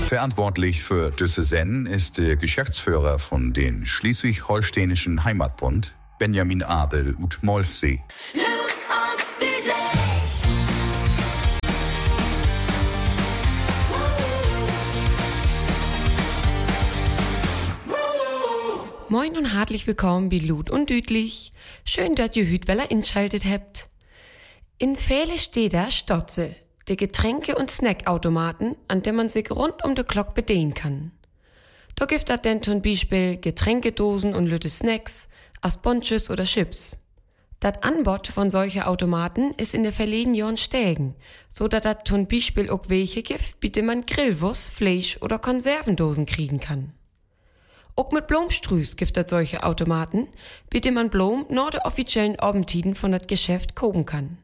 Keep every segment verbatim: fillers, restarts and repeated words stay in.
Verantwortlich für diese Sendung ist der Geschäftsführer von den Schleswig-Holsteinischen Heimatbund, Benjamin Abel ut Molfsee. Moin und herzlich willkommen bei Lut und Dütlich. Schön, dass ihr heute wieder einschaltet habt. In viele Städter Stotze, die Getränke- und Snackautomaten, an denen man sich rund um die Glock bedienen kann. Da gibt es dann zum Beispiel Getränkedosen und lütte Snacks, as Bonches oder Chips. Das Anbot von solchen Automaten ist in den verleden Jahren steigen, so dass das zum Beispiel auch welche gibt, bei denen man Grillwurst, Fleisch oder Konservendosen kriegen kann. Auch mit Blomstrüß gibt es solche Automaten, bei denen man Blom nach der offiziellen Abendtiden von das Geschäft kaufen kann.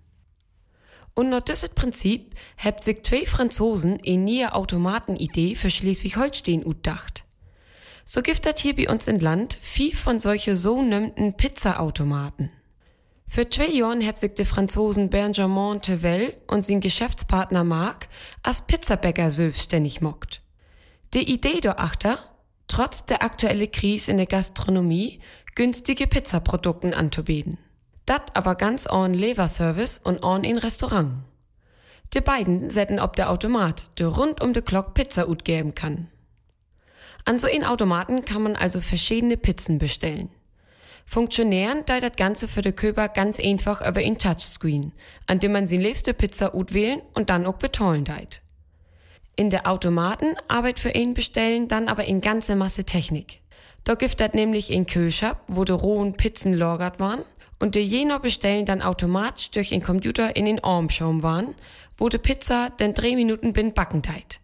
Und nach diesem Prinzip habt sich zwei Franzosen eine neue Automatenidee für Schleswig-Holstein utdacht. So gibt es hier bei uns im Land vier von solche so nennten Pizza-Automaten. Für zwei Jahren habt sich die Franzosen Benjamin Tevel und sein Geschäftspartner Marc als Pizzabäcker selbstständig mockt. Die Idee dahinter, trotz der aktuellen Krise in der Gastronomie günstige Pizzaprodukten anzubieten. Dat aber ganz on Leverservice und on in Restaurant. Die beiden setzen ob der Automat, der rund um die Glock Pizza utgeben kann. An so einen Automaten kann man also verschiedene Pizzen bestellen. Funktionieren da das Ganze für den Köper ganz einfach über ein Touchscreen, an dem man seine liebste Pizza utwählen und dann auch betollen deit. In der Automaten arbeitet für ihn bestellen dann aber in ganze Masse Technik. Da gibt das nämlich in Kühlschap, wo die rohen Pizzen lagert waren und die jener bestellen dann automatisch durch den Computer in den Armschaum waren, wo die Pizza dann drei Minuten bin backen deit.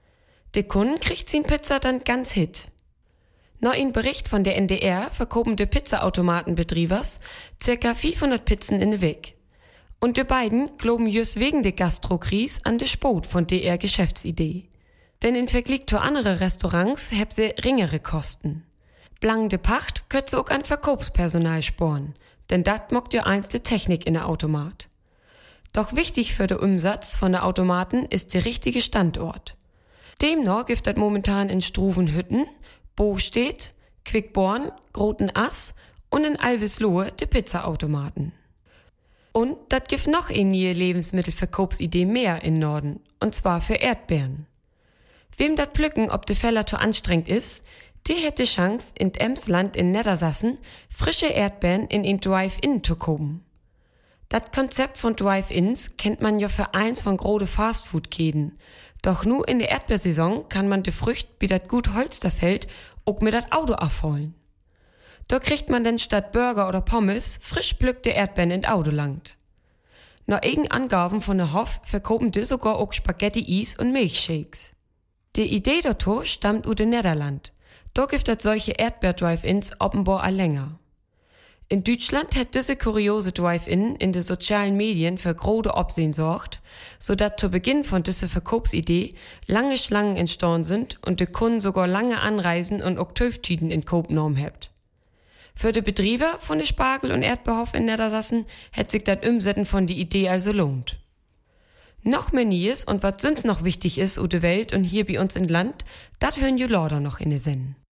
Der Kunde kriegt sin Pizza dann ganz hit. Nach einem Bericht von der N D R verkaufen die Pizzaautomatenbetriebers circa fünfhundert Pizzen in der Weg. Und die beiden glauben just wegen der Gastrokrise an de Spot von der Geschäftsidee. Denn in Vergleich zu anderen Restaurants hab sie ringere Kosten. Blang de Pacht könnt sie auch an Verkaufspersonal sporen, denn dat mockt ja eins de Technik in der Automat. Doch wichtig für den Umsatz von der Automaten ist der richtige Standort. Demnach gibt das momentan in Struvenhütten, Bostedt, Quickborn, Groten Ass und in Alvislohe de Pizzaautomaten. Und das gibt noch eine neue Lebensmittelverkaufsidee mehr in Norden, und zwar für Erdbeeren. Wem das Pflücken ob de Feller zu anstrengend ist, die hätte Chance, in Emsland in Niedersassen frische Erdbeeren in ein Drive-In zu kaufen. Das Konzept von Drive-Ins kennt man ja für eins von grode Fastfood-Käden. Doch nur in der Erdbeersaison kann man de Frücht, wie dat gut Holsterfeld, auch mit dat Auto abholen. Da kriegt man dann statt Burger oder Pommes frisch pflückte Erdbeeren in Auto langt. Nach eigen Angaben von der Hoff verkaufen die sogar auch Spaghetti-Is und Milchshakes. Die Idee dazu stammt aus den Niederland. Da gibt es solche Erdbeer-Drive-Ins offenbar a länger. In Deutschland hat diese kuriose Drive-In in den sozialen Medien für grode Obsehen sorgt, so dass zu Beginn von dieser Verkaufsidee lange Schlangen entstanden sind und die Kunden sogar lange Anreisen und auch Töftiden in Coop genommen habt. Für die Betriebe von der Spargel- und Erdbeerhof in Niedersassen hätte sich das Umsetzen von die Idee also lohnt. Noch mehr Nies und was sonst noch wichtig ist u de Welt und hier bei uns in Land, dat hören ju lauter noch in de Sinn.